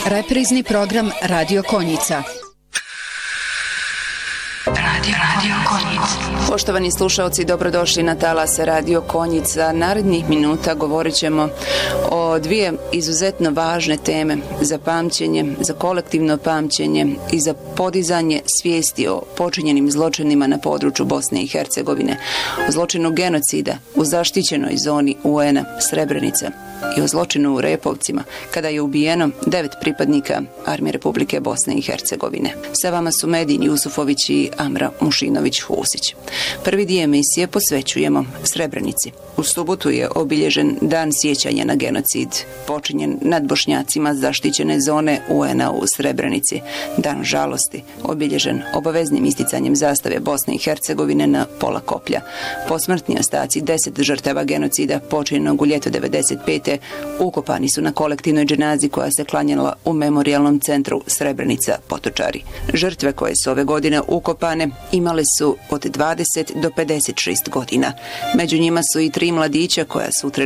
Reprizni program Radio Konjica. Radio Konjica. Poštovani slušalci, dobrodošli na talase Radio Konjica. Narednih minuta govorit ćemo o dvije izuzetno važne teme za pamćenje, za kolektivno pamćenje i za podizanje svijesti o počinjenim zločinima na području Bosne i Hercegovine, o zločinu genocida u zaštićenoj zoni UN-a Srebrenica i o zločinu u Repovcima, kada je ubijeno 9 pripadnika Armije Republike Bosne i Hercegovine. Sa vama su Medin Jusufović i Amra Mušinović-Husić. Prvi dio emisije posvećujemo Srebrenici. U subotu je obilježen dan sjećanja na genocid počinjen nad Bošnjacima zaštićene zone UN-a u Srebrenici. Dan žalosti, obilježen obaveznim isticanjem zastave Bosne i Hercegovine na pola koplja. Posmrtni ostaci 10 žrtava genocida počinjenog u ljeto 1995. ukopani su na kolektivnoj dženazi koja se klanjala u memorijalnom centru Srebrenica Potočari. Žrtve koje su ove godine ukopane imale su od 20 do 56 godina. Među njima su i 3 mladića koja su